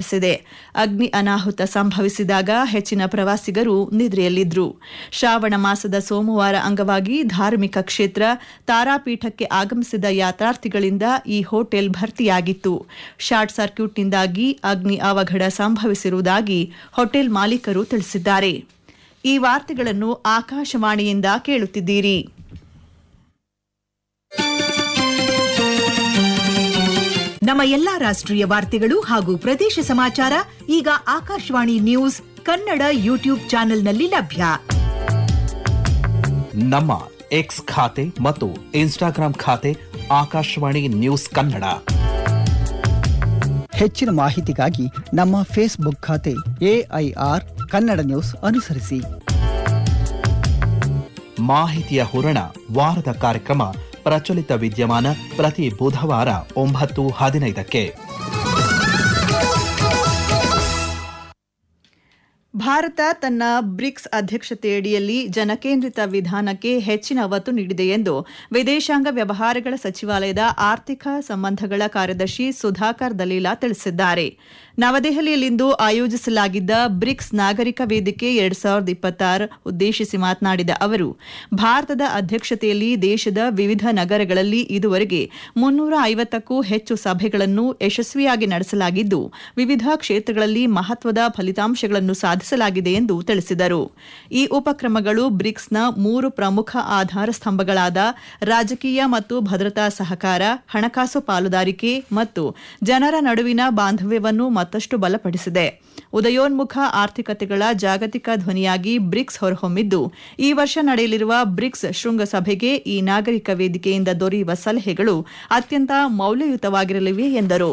ತಿಳಿಸಿದೆ. ಅಗ್ನಿ ಅನಾಹುತ ಸಂಭವಿಸಿದಾಗ ಹೆಚ್ಚಿನ ಪ್ರವಾಸಿಗರು ನಿದ್ರೆಯಲ್ಲಿದ್ದರು. ಶ್ರಾವಣ ಮಾಸದ ಸೋಮವಾರ ಅಂಗವಾಗಿ ಧಾರ್ಮಿಕ ಕ್ಷೇತ್ರ ತಾರಾಪೀಠಕ್ಕೆ ಆಗಮಿಸಿದ ಯಾತ್ರಾರ್ಥಿಗಳಿಂದ ಈ ಹೋಟೆಲ್ ಭರ್ತಿಯಾಗಿತ್ತು. ಶಾರ್ಟ್ ಸರ್ಕ್ಯೂಟ್ನಿಂದಾಗಿ ಅಗ್ನಿ ಅವಘಡ ಸಂಭವಿಸಿರುವುದಾಗಿ ಹೋಟೆಲ್ ಮಾಲೀಕರು ತಿಳಿಸಿದ್ದಾರೆ. ಈ ವಾರ್ತೆಗಳನ್ನು ಆಕಾಶವಾಣಿಯಿಂದ ಕೇಳುತ್ತಿದ್ದೀರಿ. ನಮ್ಮ ಎಲ್ಲಾ ರಾಷ್ಟ್ರೀಯ ವಾರ್ತೆಗಳು ಹಾಗೂ ಪ್ರದೇಶ ಸಮಾಚಾರ ಈಗ ಆಕಾಶವಾಣಿ ನ್ಯೂಸ್ ಕನ್ನಡ ಯೂಟ್ಯೂಬ್ ಚಾನೆಲ್ನಲ್ಲಿ ಲಭ್ಯ. ನಮ್ಮ ಎಕ್ಸ್ ಖಾತೆ ಮತ್ತು ಇನ್ಸ್ಟಾಗ್ರಾಂ ಖಾತೆ ಆಕಾಶವಾಣಿ ನ್ಯೂಸ್ ಕನ್ನಡ. ಹೆಚ್ಚಿನ ಮಾಹಿತಿಗಾಗಿ ನಮ್ಮ ಫೇಸ್ಬುಕ್ ಖಾತೆ AIR ಕನ್ನಡ ನ್ಯೂಸ್ ಅನುಸರಿಸಿ. ಮಾಹಿತಿಯ ಹೂರಣ ವಾರದ ಕಾರ್ಯಕ್ರಮ ಪ್ರಚಲಿತ ವಿದ್ಯಮಾನ ಪ್ರತಿ ಬುಧವಾರ 9:15ಕ್ಕೆ. ಭಾರತ ತನ್ನ ಬ್ರಿಕ್ಸ್ ಅಧ್ಯಕ್ಷತೆಯಡಿಯಲ್ಲಿ ಜನಕೇಂದ್ರಿತ ವಿಧಾನಕ್ಕೆ ಹೆಚ್ಚಿನ ಒತ್ತು ನೀಡಿದೆ ಎಂದು ವಿದೇಶಾಂಗ ವ್ಯವಹಾರಗಳ ಸಚಿವಾಲಯದ ಆರ್ಥಿಕ ಸಂಬಂಧಗಳ ಕಾರ್ಯದರ್ಶಿ ಸುಧಾಕರ್ ದಲೀಲಾ ತಿಳಿಸಿದ್ದಾರೆ. ನವದೆಹಲಿಯಲ್ಲಿಂದು ಆಯೋಜಿಸಲಾಗಿದ್ದ ಬ್ರಿಕ್ಸ್ ನಾಗರಿಕ ವೇದಿಕೆ 2026 ಉದ್ದೇಶಿಸಿ ಮಾತನಾಡಿದ ಅವರು, ಭಾರತದ ಅಧ್ಯಕ್ಷತೆಯಲ್ಲಿ ದೇಶದ ವಿವಿಧ ನಗರಗಳಲ್ಲಿ ಇದುವರೆಗೆ 350ಕ್ಕೂ ಹೆಚ್ಚು ಸಭೆಗಳನ್ನು ಯಶಸ್ವಿಯಾಗಿ ನಡೆಸಲಾಗಿದ್ದು, ವಿವಿಧ ಕ್ಷೇತ್ರಗಳಲ್ಲಿ ಮಹತ್ವದ ಫಲಿತಾಂಶಗಳನ್ನು ಸಾಧಿಸಲಾಗಿದೆ ಎಂದು ತಿಳಿಸಿದರು. ಈ ಉಪಕ್ರಮಗಳು ಬ್ರಿಕ್ಸ್ನ 3 ಪ್ರಮುಖ ಆಧಾರ ಸ್ತಂಭಗಳಾದ ರಾಜಕೀಯ ಮತ್ತು ಭದ್ರತಾ ಸಹಕಾರ, ಹಣಕಾಸು ಪಾಲುದಾರಿಕೆ ಮತ್ತು ಜನರ ನಡುವಿನ ಬಾಂಧವ್ಯವನ್ನು ಮತ್ತಷ್ಟು ಬಲಪಡಿಸಿದೆ. ಉದಯೋನ್ಮುಖ ಆರ್ಥಿಕತೆಗಳ ಜಾಗತಿಕ ಧ್ವನಿಯಾಗಿ ಬ್ರಿಕ್ಸ್ ಹೊರಹೊಮ್ಮಿದ್ದು, ಈ ವರ್ಷ ನಡೆಯಲಿರುವ ಬ್ರಿಕ್ಸ್ ಶೃಂಗಸಭೆಗೆ ಈ ನಾಗರಿಕ ವೇದಿಕೆಯಿಂದ ದೊರೆಯುವ ಸಲಹೆಗಳು ಅತ್ಯಂತ ಮೌಲ್ಯಯುತವಾಗಿರಲಿವೆ ಎಂದರು.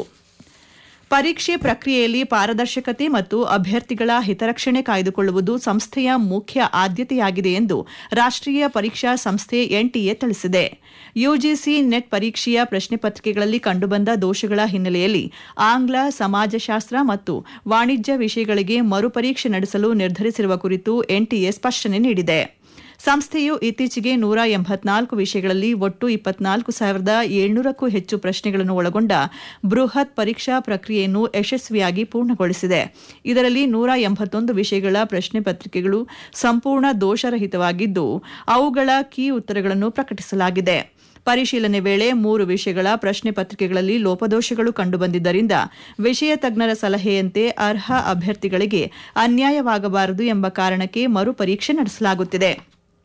ಪರೀಕ್ಷೆ ಪ್ರಕ್ರಿಯೆಯಲ್ಲಿ ಪಾರದರ್ಶಕತೆ ಮತ್ತು ಅಭ್ಯರ್ಥಿಗಳ ಹಿತರಕ್ಷಣೆ ಕಾಯ್ದುಕೊಳ್ಳುವುದು ಸಂಸ್ಥೆಯ ಮುಖ್ಯ ಆದ್ಯತೆಯಾಗಿದೆ ಎಂದು ರಾಷ್ಟ್ರೀಯ ಪರೀಕ್ಷಾ ಸಂಸ್ಥೆ NTA ತಿಳಿಸಿದೆ. ಯುಜಿಸಿ ನೆಟ್ ಪರೀಕ್ಷೆಯ ಪ್ರಶ್ನೆ ಪತ್ರಿಕೆಗಳಲ್ಲಿ ಕಂಡುಬಂದ ದೋಷಗಳ ಹಿನ್ನೆಲೆಯಲ್ಲಿ ಆಂಗ್ಲ, ಸಮಾಜಶಾಸ್ತ್ರ ಮತ್ತು ವಾಣಿಜ್ಯ ವಿಷಯಗಳಿಗೆ ಮರುಪರೀಕ್ಷೆ ನಡೆಸಲು ನಿರ್ಧರಿಸಿರುವ ಕುರಿತು NTA ಸ್ಪಷ್ಟನೆ ನೀಡಿದೆ. ಸಂಸ್ಥೆಯು ಇತ್ತೀಚೆಗೆ 184 ವಿಷಯಗಳಲ್ಲಿ ಒಟ್ಟು 24,700ಕ್ಕೂ ಹೆಚ್ಚು ಪ್ರಶ್ನೆಗಳನ್ನು ಒಳಗೊಂಡ ಬೃಹತ್ ಪರೀಕ್ಷಾ ಪ್ರಕ್ರಿಯೆಯನ್ನು ಯಶಸ್ವಿಯಾಗಿ ಪೂರ್ಣಗೊಳಿಸಿದೆ. ಇದರಲ್ಲಿ 181 ವಿಷಯಗಳ ಪ್ರಶ್ನೆ ಪತ್ರಿಕೆಗಳು ಸಂಪೂರ್ಣ ದೋಷರಹಿತವಾಗಿದ್ದು, ಅವುಗಳ ಕೀ ಉತ್ತರಗಳನ್ನು ಪ್ರಕಟಿಸಲಾಗಿದೆ. ಪರಿಶೀಲನೆ ವೇಳೆ 3 ವಿಷಯಗಳ ಪ್ರಶ್ನೆ ಪತ್ರಿಕೆಗಳಲ್ಲಿ ಲೋಪದೋಷಗಳು ಕಂಡುಬಂದಿದ್ದರಿಂದ ವಿಷಯ ತಜ್ಞರ ಸಲಹೆಯಂತೆ ಅರ್ಹ ಅಭ್ಯರ್ಥಿಗಳಿಗೆ ಅನ್ಯಾಯವಾಗಬಾರದು ಎಂಬ ಕಾರಣಕ್ಕೆ ಮರುಪರೀಕ್ಷೆ ನಡೆಸಲಾಗುತ್ತಿದೆ.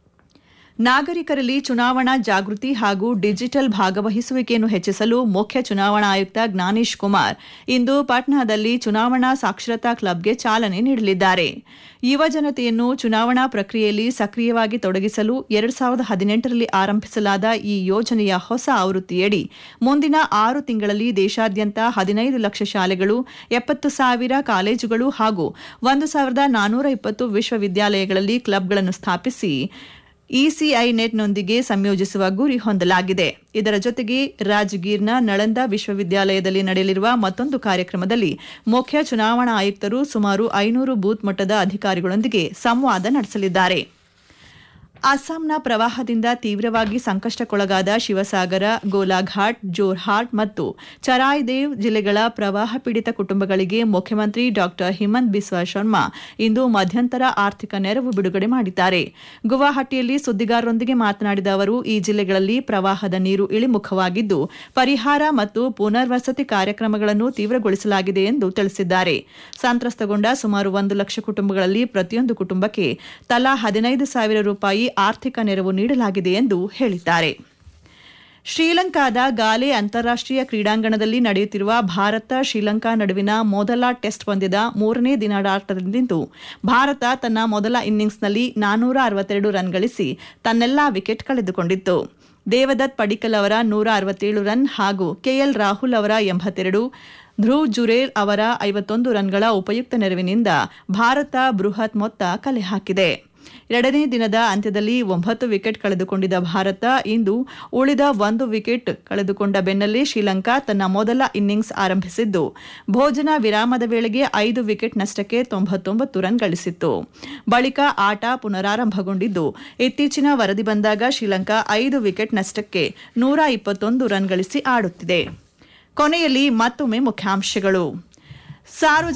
ನಾಗರಿಕರಲ್ಲಿ ಚುನಾವಣಾ ಜಾಗೃತಿ ಹಾಗೂ ಡಿಜಿಟಲ್ ಭಾಗವಹಿಸುವಿಕೆಯನ್ನು ಹೆಚ್ಚಿಸಲು ಮುಖ್ಯ ಚುನಾವಣಾ ಆಯುಕ್ತ ಜ್ಞಾನೇಶ್ ಕುಮಾರ್ ಇಂದು ಪಾಟ್ನಾದಲ್ಲಿ ಚುನಾವಣಾ ಸಾಕ್ಷರತಾ ಕ್ಲಬ್ಗೆ ಚಾಲನೆ ನೀಡಲಿದ್ದಾರೆ. ಯುವ ಜನತೆಯನ್ನು ಚುನಾವಣಾ ಪ್ರಕ್ರಿಯೆಯಲ್ಲಿ ಸಕ್ರಿಯವಾಗಿ ತೊಡಗಿಸಲು 2018ರಲ್ಲಿ ಆರಂಭಿಸಲಾದ ಈ ಯೋಜನೆಯ ಹೊಸ ಆವೃತ್ತಿಯಡಿ ಮುಂದಿನ 6 ತಿಂಗಳಲ್ಲಿ ದೇಶಾದ್ಯಂತ 15 ಲಕ್ಷ ಶಾಲೆಗಳು, 70,000 ಕಾಲೇಜುಗಳು ಹಾಗೂ 1,420 ವಿಶ್ವವಿದ್ಯಾಲಯಗಳಲ್ಲಿ ಕ್ಲಬ್ಗಳನ್ನು ಸ್ಥಾಪಿಸಿ ECI ನೆಟ್ನೊಂದಿಗೆ ಸಂಯೋಜಿಸುವ ಗುರಿ ಹೊಂದಲಾಗಿದೆ. ಇದರ ಜೊತೆಗೆ ರಾಜಗೀರ್ನ ನಳಂದ ವಿಶ್ವವಿದ್ಯಾಲಯದಲ್ಲಿ ನಡೆಯಲಿರುವ ಮತ್ತೊಂದು ಕಾರ್ಯಕ್ರಮದಲ್ಲಿ ಮುಖ್ಯ ಚುನಾವಣಾ ಆಯುಕ್ತರು ಸುಮಾರು 500 ಬೂತ್ ಮಟ್ಟದ ಅಧಿಕಾರಿಗಳೊಂದಿಗೆ ಸಂವಾದ ನಡೆಸಲಿದ್ದಾರೆ. ಅಸ್ಸಾಂನ ಪ್ರವಾಹದಿಂದ ತೀವ್ರವಾಗಿ ಸಂಕಷ್ಟಕ್ಕೊಳಗಾದ ಶಿವಸಾಗರ, ಗೋಲಾಘಾಟ್, ಜೋರ್ಹಾಟ್ ಮತ್ತು ಚರಾಯ್ದೇವ್ ಜಿಲ್ಲೆಗಳ ಪ್ರವಾಹ ಪೀಡಿತ ಕುಟುಂಬಗಳಿಗೆ ಮುಖ್ಯಮಂತ್ರಿ ಡಾ ಹಿಮಂತ್ ಬಿಸ್ವಾ ಶರ್ಮಾ ಇಂದು ಮಧ್ಯಂತರ ಆರ್ಥಿಕ ನೆರವು ಬಿಡುಗಡೆ ಮಾಡಿದ್ದಾರೆ. ಗುವಾಹಟಿಯಲ್ಲಿ ಸುದ್ದಿಗಾರರೊಂದಿಗೆ ಮಾತನಾಡಿದ ಅವರು, ಈ ಜಿಲ್ಲೆಗಳಲ್ಲಿ ಪ್ರವಾಹದ ನೀರು ಇಳಿಮುಖವಾಗಿದ್ದು, ಪರಿಹಾರ ಮತ್ತು ಪುನರ್ವಸತಿ ಕಾರ್ಯಕ್ರಮಗಳನ್ನು ತೀವ್ರಗೊಳಿಸಲಾಗಿದೆ ಎಂದು ತಿಳಿಸಿದ್ದಾರೆ. ಸಂತ್ರಸ್ತಗೊಂಡ ಸುಮಾರು 1 ಲಕ್ಷ ಕುಟುಂಬಗಳಲ್ಲಿ ಪ್ರತಿಯೊಂದು ಕುಟುಂಬಕ್ಕೆ ತಲಾ 15,000 ರೂಪಾಯಿ ಆರ್ಥಿಕ ನೆರವು ನೀಡಲಾಗಿದೆ ಎಂದು ಹೇಳಿದ್ದಾರೆ. ಶ್ರೀಲಂಕಾದ ಗಾಲೆ ಅಂತಾರಾಷ್ಟೀಯ ಕ್ರೀಡಾಂಗಣದಲ್ಲಿ ನಡೆಯುತ್ತಿರುವ ಭಾರತ ಶ್ರೀಲಂಕಾ ನಡುವಿನ ಮೊದಲ ಟೆಸ್ಟ್ ಪಂದ್ಯದ 3ನೇ ದಿನದಾಟದಿಂದು ಭಾರತ ತನ್ನ ಮೊದಲ ಇನ್ನಿಂಗ್ಸ್ನಲ್ಲಿ 462 ರನ್ ಗಳಿಸಿ ತನ್ನೆಲ್ಲಾ ವಿಕೆಟ್ ಕಳೆದುಕೊಂಡಿತ್ತು. ದೇವದತ್ ಪಡಿಕ್ಕಲ್ ಅವರ 167 ರನ್ ಹಾಗೂ KL ರಾಹುಲ್ ಅವರ 82, ಧ್ರುವ್ ಜುರೇಲ್ ಅವರ 51 ರನ್ಗಳ ಉಪಯುಕ್ತ ನೆರವಿನಿಂದ ಭಾರತ ಬೃಹತ್ ಮೊತ್ತ ಕಲೆ ಹಾಕಿದೆ. 2ನೇ ದಿನದ ಅಂತ್ಯದಲ್ಲಿ 9 ವಿಕೆಟ್ ಕಳೆದುಕೊಂಡಿದ್ದ ಭಾರತ ಇಂದು ಉಳಿದ 1 ವಿಕೆಟ್ ಕಳೆದುಕೊಂಡ ಬೆನ್ನಲ್ಲೇ ಶ್ರೀಲಂಕಾ ತನ್ನ ಮೊದಲ ಇನ್ನಿಂಗ್ಸ್ ಆರಂಭಿಸಿದ್ದು, ಭೋಜನ ವಿರಾಮದ ವೇಳೆಗೆ 5 ವಿಕೆಟ್ ನಷ್ಟಕ್ಕೆ 99 ರನ್ ಗಳಿಸಿತ್ತು. ಬಳಿಕ ಆಟ ಪುನರಾರಂಭಗೊಂಡಿದ್ದು, ಇತ್ತೀಚಿನ ವರದಿ ಬಂದಾಗ ಶ್ರೀಲಂಕಾ 5 ವಿಕೆಟ್ ನಷ್ಟಕ್ಕೆ 121 ರನ್ ಗಳಿಸಿ ಆಡುತ್ತಿದೆ. ಕೊನೆಯಲ್ಲಿ ಮತ್ತೊಮ್ಮೆ ಮುಖ್ಯಾಂಶಗಳು.